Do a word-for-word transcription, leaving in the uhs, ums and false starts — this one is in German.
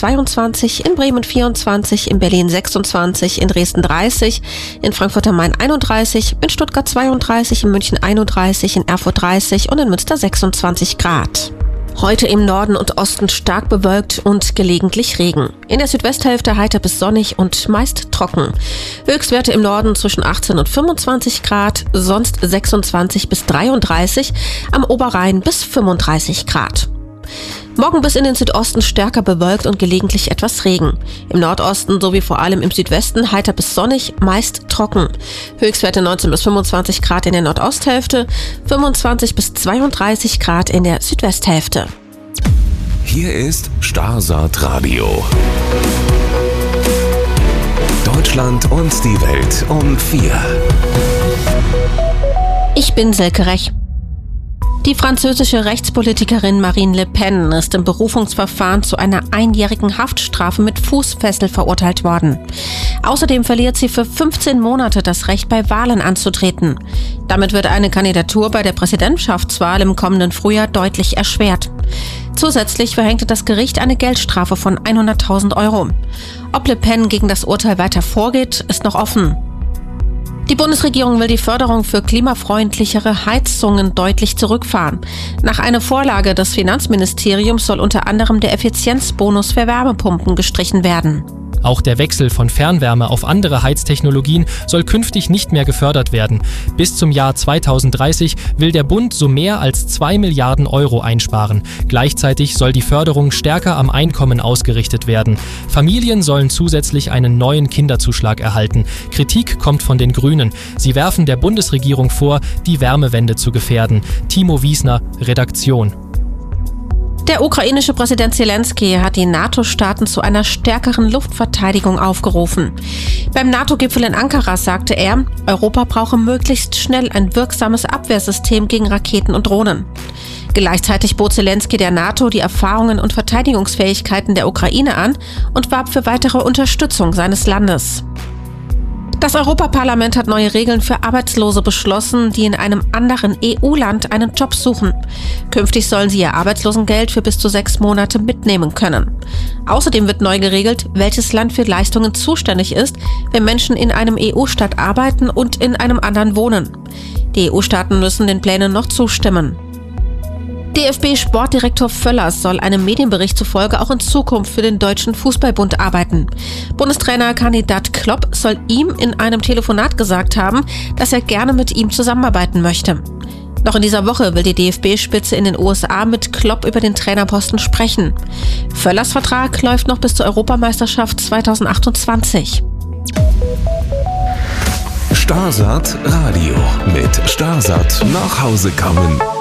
zweiundzwanzig, in Bremen vierundzwanzig, in Berlin sechsundzwanzig, in Dresden dreißig, in Frankfurt am Main einunddreißig, in Stuttgart zweiunddreißig, in München einunddreißig, in Erfurt dreißig und in Münster sechsundzwanzig Grad. Heute im Norden und Osten stark bewölkt und gelegentlich Regen. In der Südwesthälfte heiter bis sonnig und meist trocken. Höchstwerte im Norden zwischen achtzehn und fünfundzwanzig Grad, sonst sechsundzwanzig bis dreiunddreißig, am Oberrhein bis fünfunddreißig Grad. Morgen bis in den Südosten stärker bewölkt und gelegentlich etwas Regen. Im Nordosten sowie vor allem im Südwesten heiter bis sonnig, meist trocken. Höchstwerte neunzehn bis fünfundzwanzig Grad in der Nordosthälfte, fünfundzwanzig bis zweiunddreißig Grad in der Südwesthälfte. Hier ist Starsaat Radio. Deutschland und die Welt um vier. Ich bin Silke Rech. Die französische Rechtspolitikerin Marine Le Pen ist im Berufungsverfahren zu einer einjährigen Haftstrafe mit Fußfessel verurteilt worden. Außerdem verliert sie für fünfzehn Monate das Recht, bei Wahlen anzutreten. Damit wird eine Kandidatur bei der Präsidentschaftswahl im kommenden Frühjahr deutlich erschwert. Zusätzlich verhängte das Gericht eine Geldstrafe von hunderttausend Euro. Ob Le Pen gegen das Urteil weiter vorgeht, ist noch offen. Die Bundesregierung will die Förderung für klimafreundlichere Heizungen deutlich zurückfahren. Nach einer Vorlage des Finanzministeriums soll unter anderem der Effizienzbonus für Wärmepumpen gestrichen werden. Auch der Wechsel von Fernwärme auf andere Heiztechnologien soll künftig nicht mehr gefördert werden. Bis zum Jahr zweitausenddreißig will der Bund so mehr als zwei Milliarden Euro einsparen. Gleichzeitig soll die Förderung stärker am Einkommen ausgerichtet werden. Familien sollen zusätzlich einen neuen Kinderzuschlag erhalten. Kritik kommt von den Grünen. Sie werfen der Bundesregierung vor, die Wärmewende zu gefährden. Timo Wiesner, Redaktion. Der ukrainische Präsident Zelensky hat die NATO-Staaten zu einer stärkeren Luftverteidigung aufgerufen. Beim NATO-Gipfel in Ankara sagte er, Europa brauche möglichst schnell ein wirksames Abwehrsystem gegen Raketen und Drohnen. Gleichzeitig bot Zelensky der NATO die Erfahrungen und Verteidigungsfähigkeiten der Ukraine an und warb für weitere Unterstützung seines Landes. Das Europaparlament hat neue Regeln für Arbeitslose beschlossen, die in einem anderen E U-Land einen Job suchen. Künftig sollen sie ihr Arbeitslosengeld für bis zu sechs Monate mitnehmen können. Außerdem wird neu geregelt, welches Land für Leistungen zuständig ist, wenn Menschen in einem E U-Staat arbeiten und in einem anderen wohnen. Die E U-Staaten müssen den Plänen noch zustimmen. D F B-Sportdirektor Völlers soll einem Medienbericht zufolge auch in Zukunft für den Deutschen Fußballbund arbeiten. Bundestrainerkandidat Klopp soll ihm in einem Telefonat gesagt haben, dass er gerne mit ihm zusammenarbeiten möchte. Noch in dieser Woche will die D F B-Spitze in den U S A mit Klopp über den Trainerposten sprechen. Völlers Vertrag läuft noch bis zur Europameisterschaft zweitausendachtundzwanzig. Starsaat Radio mit Starsaat nach Hause kommen.